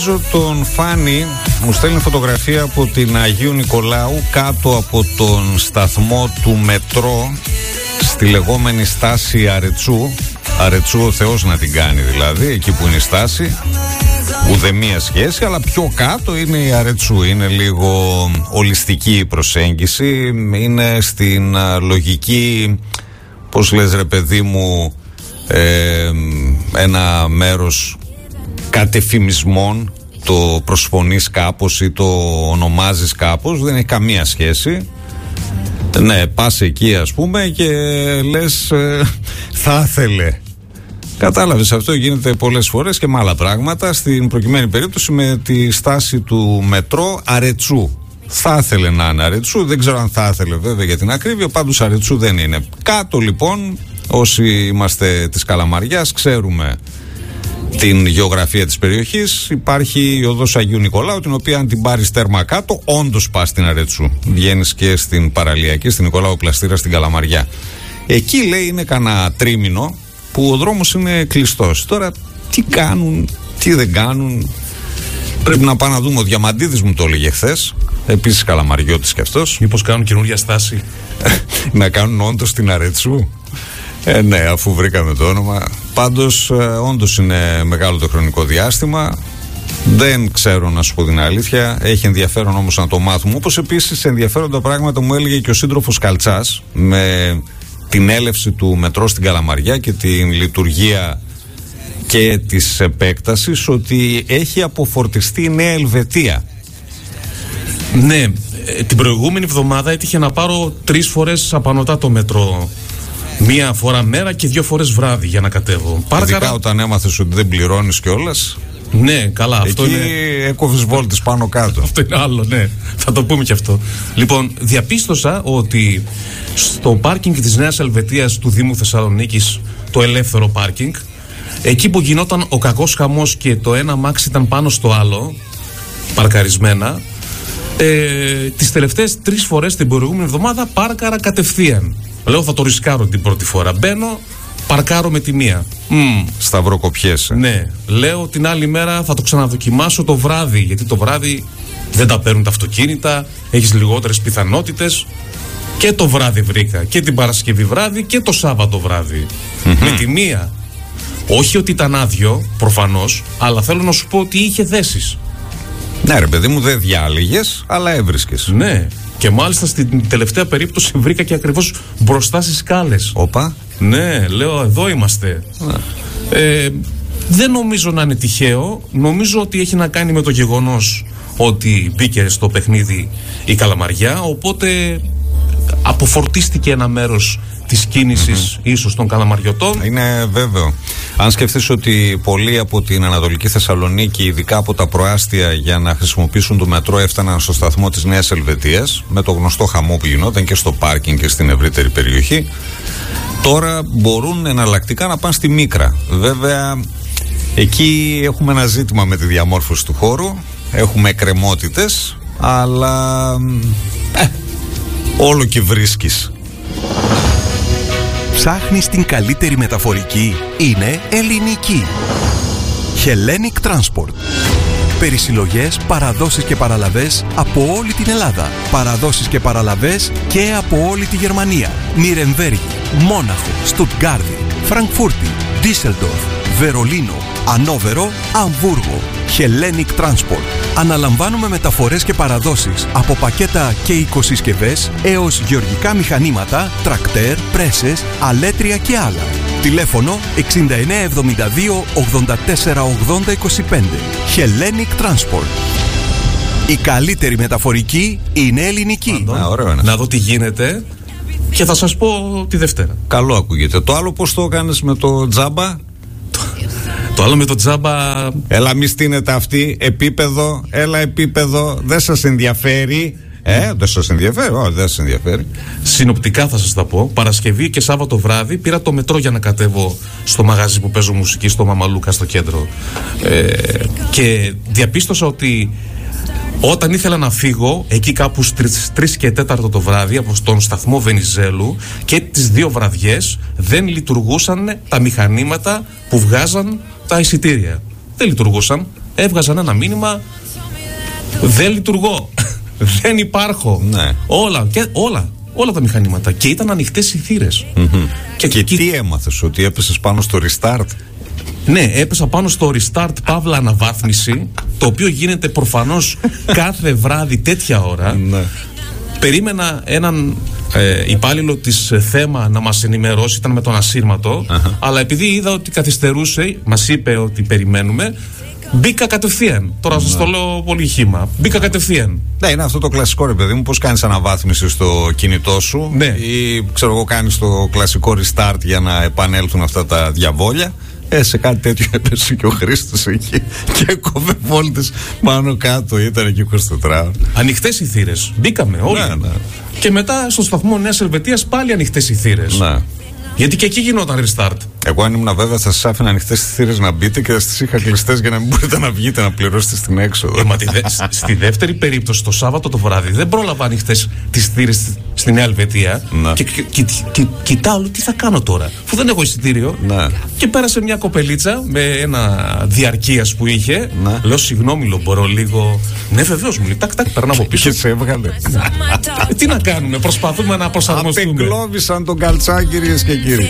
Τον Φάνη μου στέλνει φωτογραφία από την Αγίου Νικολάου κάτω από τον σταθμό του μετρό στη λεγόμενη στάση Αρετσού. Αρετσού ο Θεός να την κάνει δηλαδή, εκεί που είναι η στάση. Ουδέμια σχέση, αλλά πιο κάτω είναι η Αρετσού. Είναι λίγο ολιστική η προσέγγιση. Είναι στην λογική, πώς λες ρε παιδί μου, ένα μέρος κατεφημισμών. Το προσφωνείς κάπως ή το ονομάζεις κάπως, δεν έχει καμία σχέση. Ναι, πας εκεί ας πούμε και λες θα ήθελε. Κατάλαβες, αυτό γίνεται πολλές φορές και με άλλα πράγματα. Στην προκειμένη περίπτωση με τη στάση του μετρό Αρετσού. Θα ήθελε να είναι Αρετσού, δεν ξέρω αν θα ήθελε βέβαια για την ακρίβεια, πάντως Αρετσού δεν είναι. Κάτω λοιπόν, όσοι είμαστε της Καλαμαριάς ξέρουμε την γεωγραφία της περιοχής, υπάρχει η οδός Αγίου Νικολάου, την οποία αν την πάρεις τέρμα κάτω, όντως πας στην Αρετσού. Βγαίνεις και στην παραλιακή, στην Νικολάου Πλαστήρα, στην Καλαμαριά. Εκεί λέει είναι κανένα τρίμηνο που ο δρόμος είναι κλειστός. Τώρα τι κάνουν, τι δεν κάνουν, πρέπει να πάμε να δούμε. Ο Διαμαντίδης μου το έλεγε χθες, επίσης Καλαμαριώτης κι αυτός. Μήπως κάνουν καινούργια στάση? Να κάνουν όντως την Αρετσού. Ναι, αφού βρήκαμε το όνομα. Πάντως όντως είναι μεγάλο το χρονικό διάστημα. Δεν ξέρω να σου πω την αλήθεια. Έχει ενδιαφέρον όμως να το μάθουμε. Όπως επίσης ενδιαφέροντα πράγματα μου έλεγε και ο σύντροφος Καλτσάς με την έλευση του μετρό στην Καλαμαριά και την λειτουργία και της επέκτασης, ότι έχει αποφορτιστεί η Νέα Ελβετία. Ναι, την προηγούμενη εβδομάδα έτυχε να πάρω 3 φορές απανωτά το μετρό. 1 φορά μέρα και 2 φορές βράδυ για να κατέβω. Ειδικά όταν έμαθες ότι δεν πληρώνεις κιόλας. Ναι, καλά. Αυτό εκεί είναι. έκοβες βόλτες πάνω κάτω. Αυτό είναι άλλο, ναι. Θα το πούμε κι αυτό. Λοιπόν, διαπίστωσα ότι στο πάρκινγκ της Νέας Ελβετίας του Δήμου Θεσσαλονίκης, το ελεύθερο πάρκινγκ, εκεί που γινόταν ο κακός χαμός και το ένα αμάξι ήταν πάνω στο άλλο, παρκαρισμένα, τις τελευταίες 3 φορές την προηγούμενη εβδομάδα πάρκαρα κατευθείαν. Λέω θα το ρισκάρω την πρώτη φορά. Μπαίνω, παρκάρω με τη μία. Σταυροκοπιέσαι. Ναι. Λέω την άλλη μέρα θα το ξαναδοκιμάσω το βράδυ. Γιατί το βράδυ δεν τα παίρνουν τα αυτοκίνητα, έχεις λιγότερες πιθανότητες. Και το βράδυ βρήκα. Και την Παρασκευή βράδυ και το Σάββατο βράδυ. Με τη μία. Όχι ότι ήταν άδειο, προφανώς, αλλά θέλω να σου πω ότι είχε θέσεις. Ναι, ρε παιδί μου, δεν διάλεγες, αλλά έβρισκες. Ναι. Και μάλιστα στην τελευταία περίπτωση βρήκα και ακριβώς μπροστά στις σκάλες. Όπα. Ναι, λέω εδώ είμαστε. Δεν νομίζω να είναι τυχαίο. Νομίζω ότι έχει να κάνει με το γεγονός ότι μπήκε στο παιχνίδι η Καλαμαριά. Οπότε αποφορτίστηκε ένα μέρος της κίνησης ίσως των Καλαμαριωτών. Είναι βέβαιο. Αν σκεφτείς ότι πολλοί από την Ανατολική Θεσσαλονίκη, ειδικά από τα προάστια, για να χρησιμοποιήσουν το μετρό έφταναν στο σταθμό της Νέας Ελβετίας, με το γνωστό χαμό που γινόταν και στο πάρκινγκ και στην ευρύτερη περιοχή, τώρα μπορούν εναλλακτικά να πάνε στη Μίκρα. Βέβαια, εκεί έχουμε ένα ζήτημα με τη διαμόρφωση του χώρου, έχουμε εκκρεμότητες, αλλά όλο και βρίσκεις. Ψάχνεις την καλύτερη μεταφορική? Είναι ελληνική. Hellenic Transport. Περισυλλογές, παραδόσεις και παραλαβές από όλη την Ελλάδα. Παραδόσεις και παραλαβές και από όλη τη Γερμανία. Νιρεμβέργη, Μόναχο, Στουτγκάρδη, Φραγκφούρτη, Ντίσελντορφ, Βερολίνο, Ανόβερο, Αμβούργο. Hellenic Transport. Αναλαμβάνουμε μεταφορές και παραδόσεις από πακέτα και οικοσυσκευές έως γεωργικά μηχανήματα, τρακτέρ, πρέσες, αλέτρια και άλλα. Τηλέφωνο 6972 84 80 25. Hellenic Transport. Η καλύτερη μεταφορική είναι ελληνική. Να δω τι γίνεται και θα σας πω τη Δευτέρα. Καλό ακούγεται. Το άλλο πώς το έκανες με το τζάμπα? Το άλλο με το τζάμπα. Έλα μη στείνετε αυτή, επίπεδο, έλα επίπεδο, δεν σας ενδιαφέρει. Δεν σας ενδιαφέρει, δεν σας ενδιαφέρει. Συνοπτικά θα σας τα πω. Παρασκευή και Σάββατο βράδυ πήρα το μετρό για να κατέβω στο μαγαζί που παίζω μουσική στο Μαμαλούκα στο κέντρο. Και διαπίστωσα ότι όταν ήθελα να φύγω, εκεί κάπου στις 3 και 4 το βράδυ από τον σταθμό Βενιζέλου, και τις 2 βραδιές δεν λειτουργούσαν τα μηχανήματα που βγάζαν τα εισιτήρια. Δεν λειτουργούσαν. έβγαζαν ένα μήνυμα: δεν λειτουργώ, δεν υπάρχω. Ναι. Όλα τα μηχανήματα. Και ήταν ανοιχτές οι θύρες. Και τι έμαθες, ότι έπεσες πάνω στο restart? Ναι, έπεσα πάνω στο restart παύλα αναβάθμιση, το οποίο γίνεται προφανώς κάθε βράδυ τέτοια ώρα. Ναι. Περίμενα έναν υπάλληλο της θέμα να μας ενημερώσει, ήταν με τον ασύρματο, αλλά επειδή είδα ότι καθυστερούσε, μας είπε ότι περιμένουμε, μπήκα κατευθείαν. Τώρα σας το λέω πολύ χύμα. Μπήκα κατευθείαν. Ναι, είναι αυτό το κλασικό, ρε παιδί μου. Πώς κάνεις αναβάθμιση στο κινητό σου, ναι, ή ξέρω εγώ, κάνεις το κλασικό restart για να επανέλθουν αυτά τα διαβόλια. Σε κάτι τέτοιο έπεσε και ο Χρήστος εκεί και έκοβε βόλτες πάνω κάτω. Ήταν εκεί 24. Ανοιχτές οι θύρες. Μπήκαμε όλοι. Ναι. Και μετά στο σταθμό Νέας Ελβετίας πάλι ανοιχτές οι θύρες. Ναι. Γιατί και εκεί γινόταν restart. Εγώ αν ήμουν βέβαια θα σας άφηνα ανοιχτές τις θύρες να μπείτε και θα τις είχα κλειστές για να μην μπορείτε να βγείτε να πληρώσετε στην έξοδο. Στη δεύτερη περίπτωση, το Σάββατο το βράδυ, δεν πρόλαβα ανοιχτές τις θύρες στη Νέα Ελβετία. Ναι. Και κοιτάω, τι θα κάνω τώρα, αφού δεν έχω εισιτήριο. Ναι. Και πέρασε μια κοπελίτσα με ένα διαρκείας που είχε. Ναι. Λέω, συγγνώμη, μπορώ λίγο? Ναι, βεβαίως, μου λέει, τάκ, περνάω από πίσω. Και σε έβγαλε. Τι να κάνουμε, προσπαθούμε να προσαρμοστούμε. Απεγκλώβησαν τον καλτσά, κυρίες και κύριοι.